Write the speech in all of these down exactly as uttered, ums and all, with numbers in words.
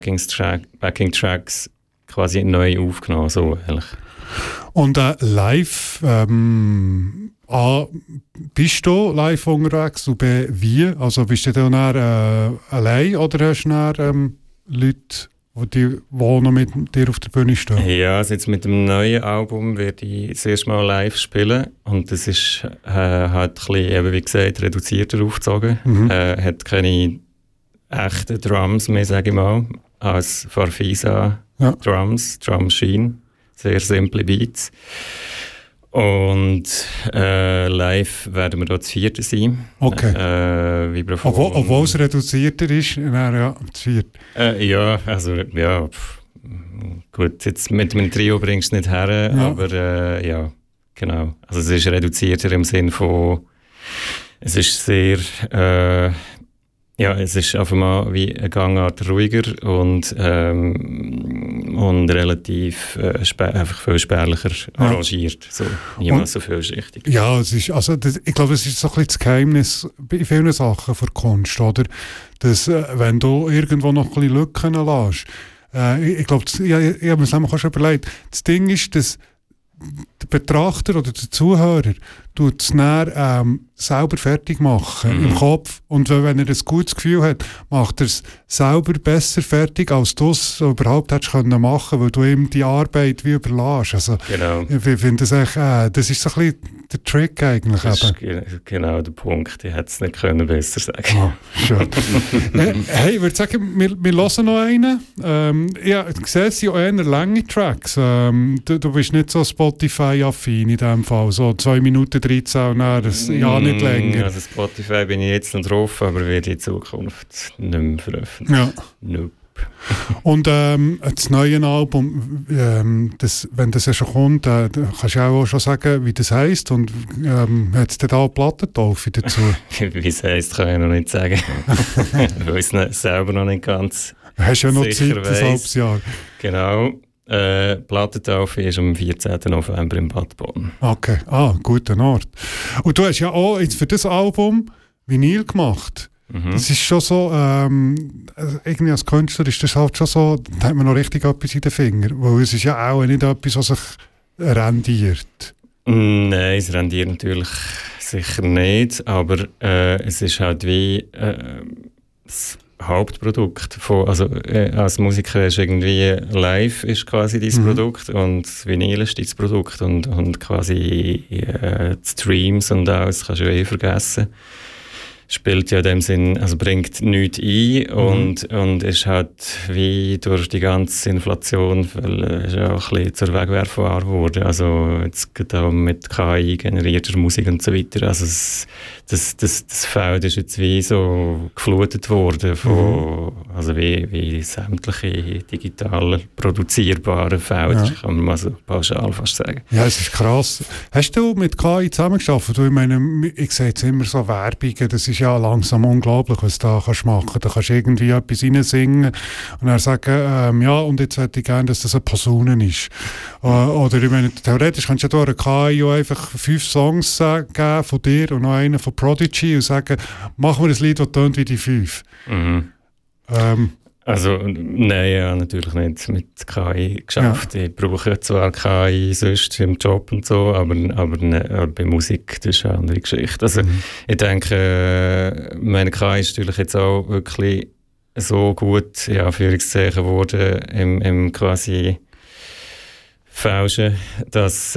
Backing-Track, Backing-Tracks quasi neu aufgenommen, so eigentlich. Und äh, live, ähm, A, bist du live unterwegs und B, wie? Also bist du dann äh, allein oder hast du dann ähm, Leute, die, die noch mit dir auf der Bühne stehen? Ja, also jetzt mit dem neuen Album werde ich das erste Mal live spielen und das ist äh, halt ein bisschen, eben wie gesagt, reduzierter aufgezogen. Mhm. Äh, hat keine echten Drums mehr, sage ich mal, als Farfisa ja. Drums, Drum Machine. Sehr simple Beats. Und äh, live werden wir dort zu vierten sein. Okay. Äh, Vibraphon. Obwohl, obwohl es reduzierter ist, dann ja, zu viert. Äh, ja, also ja, pff, gut, jetzt mit dem Trio bringst du es nicht her, ja. aber äh, ja, genau. Also es ist reduzierter im Sinne von, es ist sehr, äh, ja, es ist auf einmal wie eine Gangart ruhiger und, ähm, und relativ äh, spä- einfach viel spärlicher ja. arrangiert. So, niemals so vielschichtig. Ja, es ist, also, das, ich glaube, es ist so ein bisschen das Geheimnis bei vielen Sachen von Kunst, oder? Dass, äh, wenn du irgendwo noch ein bisschen Lücken lässt, äh, ich, ich glaube, ich, ich, ich habe mir das auch schon überlegt, das Ding ist, dass der Betrachter oder der Zuhörer tut es dann ähm, selber fertig machen mhm. im Kopf. Und wenn er ein gutes Gefühl hat, macht er es selber besser fertig, als du es so überhaupt hättest können machen, weil du ihm die Arbeit wie überlässt. Also, genau. Ich, ich finde das echt, äh, das ist so ein bisschen der Trick eigentlich. Das ist ge- genau der Punkt. Ich hätte es nicht können besser sagen. Oh, schön. äh, hey, ich würde sagen, wir, wir hören noch einen. Ähm, ja, ich sehe, es sind auch eher lange Tracks. Ähm, du, du bist nicht so Spotify-affin in dem Fall. So zwei Minuten dreizehn und dann das ja nicht länger. Also Spotify bin ich jetzt noch drauf, aber werde in Zukunft nicht mehr veröffentlichen. Ja. Nope. Und ähm, das neue Album, ähm, das, wenn das ja schon kommt, äh, kannst du auch schon sagen, wie das heisst und ähm, hat es da eine Plattentaufe dazu? Wie es heisst, kann ich noch nicht sagen. Weil ich es selber noch nicht ganz Hast ja noch sicher Zeit, ein halbes Jahr. Genau. Äh, Plattentaufe ist am vierzehnten November in Bad Bonn. Okay, ah, guter Ort. Und du hast ja auch jetzt für das Album Vinyl gemacht. Mhm. Das ist schon so, ähm, irgendwie als Künstler ist das halt schon so, da hat man noch richtig etwas in den Fingern. Weil es ist ja auch nicht etwas, was sich rendiert. Nein, es rendiert natürlich sicher nicht, aber äh, es ist halt wie äh, das Hauptprodukt von, also äh, als Musiker ist irgendwie live ist quasi dein mhm. Produkt und Vinyl ist dein Produkt und, und quasi äh, Streams und alles kannst du eh vergessen. Spielt ja in dem Sinn, also bringt nichts ein mhm. und, und ist halt wie durch die ganze Inflation ist ja auch ein bisschen zur Wegwerfware geworden. Also jetzt geht auch mit K I generierter Musik und so weiter. Also das, das, das, das Feld ist jetzt wie so geflutet worden von, mhm. also wie, wie sämtliche digital produzierbare Felder, ja. kann man mal so pauschal fast sagen. Ja, es ist krass. Hast du mit K I zusammengearbeitet? Ich meine, ich sehe jetzt immer so Werbungen, das ist ja langsam unglaublich, was du da kannst machen kannst. Da kannst du irgendwie etwas reinsingen und dann sagen, ähm, ja, und jetzt hätte ich gerne, dass das eine Posaune ist. Äh, oder ich meine, theoretisch kannst du ja durch eine K I auch einfach fünf Songs äh, geben von dir und noch einen von Prodigy und sagen, machen wir ein Lied, das tönt wie die fünf. Mhm. Ähm, Also, nein, ja, natürlich nicht mit K I geschafft. Ja. Ich brauche zwar K I sonst im Job und so, aber, aber, ne, aber bei Musik, das ist eine andere Geschichte. Also, mhm. ich denke, meine K I ist natürlich jetzt auch wirklich so gut, ja, Anführungszeichen geworden, im, im quasi Fälschen, dass,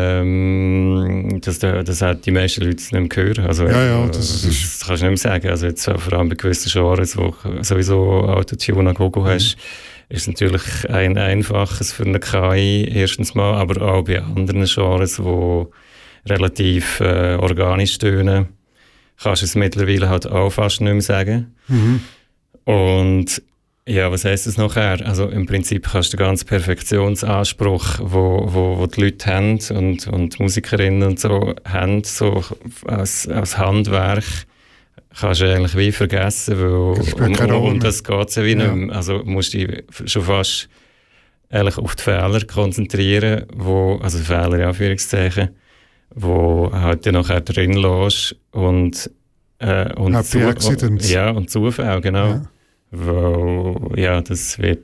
ähm, dass, da, dass halt die meisten Leute es nicht mehr hören. Also, ja, ja, das, das, ist das kannst du nicht mehr sagen. Also jetzt vor allem bei gewissen Genres, wo du sowieso Autotune an Gogo mhm. hast, ist es natürlich ein einfaches für eine K I, erstens mal, aber auch bei anderen Genres, die relativ äh, organisch tönen, kannst du es mittlerweile halt auch fast nicht mehr sagen. Mhm. Und ja, was heisst das nachher? Also im Prinzip kannst du den ganzen Perfektionsanspruch, wo, wo, wo die Leute haben und, und Musikerinnen und so haben, so als, als Handwerk, kannst du eigentlich wie vergessen, weil das um, um, um das geht es ja wie ja. nicht mehr. Also musst du dich schon fast ehrlich auf die Fehler konzentrieren, wo, also Fehler in Anführungszeichen, wo halt dann nachher drin lässt und, äh, und, Happy Accidents. Ja, und Zufall, genau. Ja. Weil, ja, das wird